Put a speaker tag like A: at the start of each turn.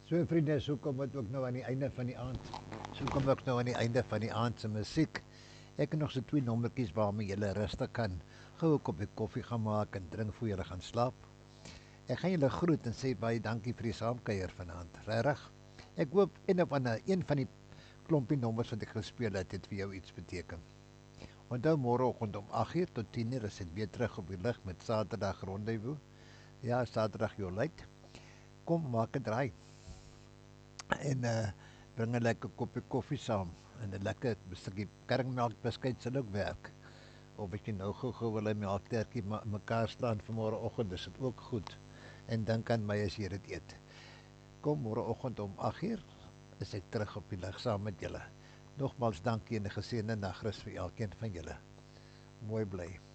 A: So vriende, so kom dit ook nou aan die einde van die aand. So kom ek nou aan die einde van die aand se musiek. Ek het nog so 2 nommertjies waarmee julle rustig kan gou 'n koppie koffie gaan maak en drink voor julle gaan slaap. Ek gaan julle groet en sê baie dankie vir die saamkuier vanaand. Regtig. Ek hoop een van die klompie nommers wat ek gespeel het vir jou iets beteken. Onthou môreoggend om 8:00 tot 10:00 is ek weer terug op die lig met Saterdag Rendezvous. Ja, Saterdag jou luit. Kom maak 'n draai. En bring 'n lekker koppie koffie saam en 'n lekker stukkie kerkmelk beskuit sal ook werk. Of as jy nou gou wil 'n melktertjie mekaar slaan vir môreoggend, dis dit ook goed. En dink aan my as jy dit eet. Kom môreoggend om 8:00 is ek terug op die lig saam met julle. Nogmaals dankie en 'n geseënde nagrus vir elkeen van julle. Mooi bly.